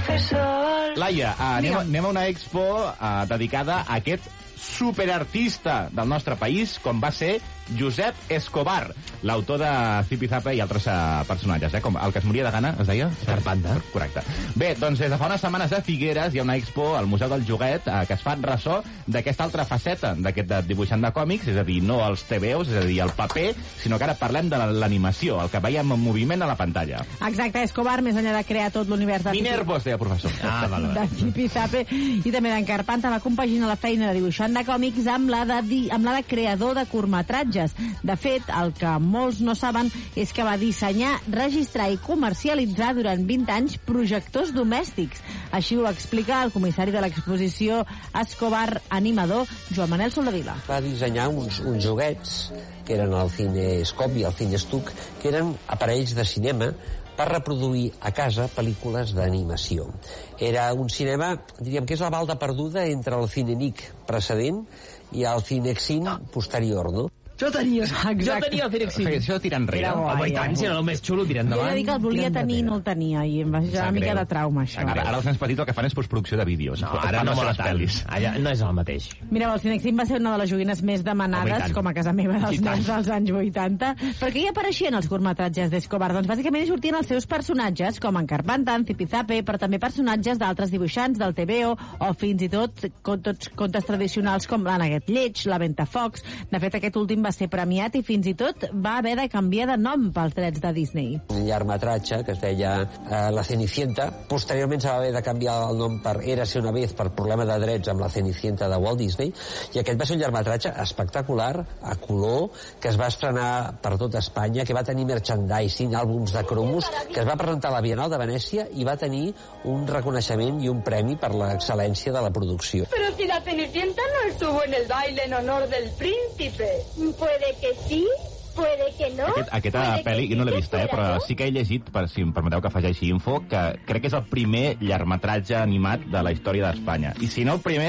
Laia, anem a una expo dedicada a aquest superartista del nostre país, com va ser Josep Escobar, l'autor de Zipizape i altres personatges, com el que es moria de gana, es deia? Carpanta. Correcte. Bé, doncs des de fa unes setmanes a Figueres hi ha una expo al Museu del Joguet que es fa ressò d'aquesta altra faceta d'aquest dibuixant de còmics, és a dir, no els TVOs, és a dir, el paper, sinó que ara parlem de l'animació, el que veiem en moviment a la pantalla. Exacte, Escobar, més enllà de crear tot l'univers de Minervos, deia professor. de Zipizape i també d'en Carpanta, va compaginar la feina de dibuixant de còmics amb la de creador de curtmetratges. De fet, el que molts no saben és que va dissenyar, registrar i comercialitzar durant 20 anys projectors domèstics. Així ho explica el comissari de l'exposició Escobar animador, Joan Manel Soldevila. Va dissenyar uns joguets que eren el Cinescope i el Cinestuc, que eren aparells de cinema per reproduir a casa pel·lícules d'animació. Era un cinema, diríem que és la balda perduda entre el Cinenic precedent i el Cinexin posterior, no? Jo tenia el Cinexin. Això tira enrere. Home, i tant, si era el més xulo, tira endavant. Jo he de dir que el volia tenir i no el tenia, i em va generar una mica de trauma, això. Ara els nens petits el que fan és postproducció de vídeos. No, ara no mola tant. No és el mateix. Mireu, el Cinexin va ser una de les joguines més demanades, com a casa meva dels nens dels anys 80, perquè hi apareixien els curtmetratges d'Escobar. Doncs bàsicament hi sortien els seus personatges, com en Carpanta, en Zipizape, però també personatges d'altres dibuixants del TVO, o fins i tot contes tradicionals com l'Anaguet Lleig, la Ventafocs. De fet, aquest últim va ser premiat i fins i tot va haver de canviar de nom pels drets de Disney. Un llargmetratge que es deia La Cenicienta. Posteriorment se va haver de canviar el nom per Érase una vez per problema de drets amb La Cenicienta de Walt Disney, i aquest va ser un llargmetratge espectacular, a color, que es va estrenar per tot Espanya, que va tenir merchandising, àlbums de cromos, que es va presentar a la Bienal de Venècia i va tenir un reconeixement i un premi per l'excel·lència de la producció. Pero si la Cenicienta no estuvo en el baile en honor del príncipe. Puede que sí, puede que no. Aquesta pel·li, jo no l'he vista, però sí que he llegit, si em permeteu que afegeixi info, que crec que és el primer llargmetratge animat de la història d'Espanya. I si no el primer,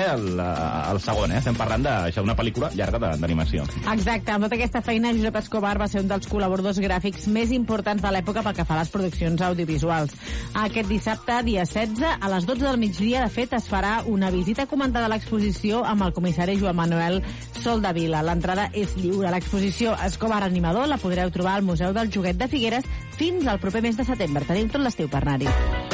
el segon, Estem parlant d'una pel·lícula llarga d'animació. Exacte, amb tota aquesta feina, Josep Escobar va ser un dels col·laboradors gràfics més importants de l'època pel que fa a les produccions audiovisuals. Aquest dissabte, dia 16, a les 12 del migdia, de fet, es farà una visita comentada a l'exposició amb el comissari Joan Manuel Soldevila. L'entrada és lliure. L'exposició Escobar animador la podreu trobar al Museu del Joguet de Figueres fins al proper mes de setembre. Tenim tot l'estiu per anar-hi.